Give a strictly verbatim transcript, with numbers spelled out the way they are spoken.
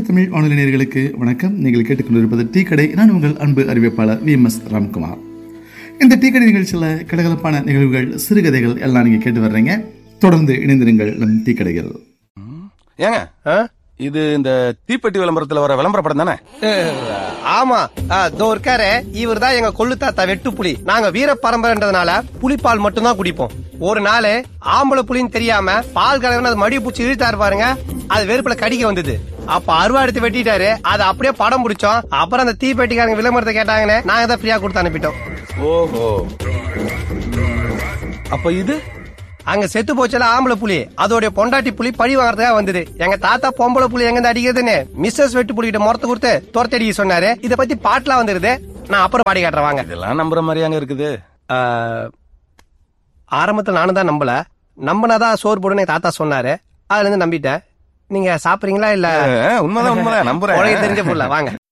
அமெரிக்க தமிழ் வானொலி நேயர்களுக்கு வணக்கம். நீங்கள் கேட்டுக்கொண்டிருப்பது டீ கடை. நான் உங்கள் அன்பு அறிவிப்பாளர் வி எம் எஸ் ராம்குமார். இந்த டீ கடை நிகழ்ச்சியில் கலகலப்பான நிகழ்வுகள், சிறுகதைகள் எல்லாம் நீங்க கேட்டு வர்றீங்க. தொடர்ந்து இணைந்திருங்கள் நம் டீ கடைகள். ஏங்க இது இந்த தீப்பெட்டி விளம்பரத்துல வர விளம்பர படம் தானே? ஆமா, இதோ இருக்காரு. இவர் தான் எங்க கொள்ளு தாத்தா வெட்டு புலி. நாங்க வீர பரம்பரைன்றதுனால புலிப்பால் மட்டும் தான் குடிப்போம். ஒரு நாள் ஆம்பளை புலின்னு தெரியாம பால் கலவன அது மடி பூச்சி இழுத்தாரு பாருங்க. அது வெறுப்புல கடிக்க வந்தது. அப்ப அருவா எடுத்து வெட்டிட்டாரு. அதை அப்படியே படம் பிடிச்சோம். அப்புறம் அந்த தீப்பெட்டிக்காரங்க விளம்பரத்தை கேட்டாங்கன்னு நாங்க தான் ஃப்ரீயா கொடுத்து அனுப்பிட்டோம். ஓஹோ, அப்ப இது அங்க செத்து போச்சல ஆம்பளை புலி, அதோட பொண்டாட்டி புலி பழி வாங்கறதுக்காக வந்தது. எங்க தாத்தா பொம்பளை புலி எங்க அடிக்கிறதுன்னு மிஸ்ஸஸ் வெட்டு புலிகிட்ட முறத்து கொடுத்து துரத்தடிக்க சொன்னாரு. இத பத்தி பாட்டுலாம் வந்துருது. நான் அப்புறம் பாடி காட்டுறேன் வாங்க. இதெல்லாம் நம்புற மாதிரியாங்க இருக்குது? ஆரம்பத்துல நானும் தான் நம்பல. நம்பினாதான் சோறு போடுன்னு தாத்தா சொன்னாரு. அதுல இருந்து நம்பிட்டேன். நீங்க சாப்பிடுறீங்களா? இல்ல உண்மைதான் உண்மைதான் நம்புறேன். தெரிஞ்ச புள்ள வாங்க.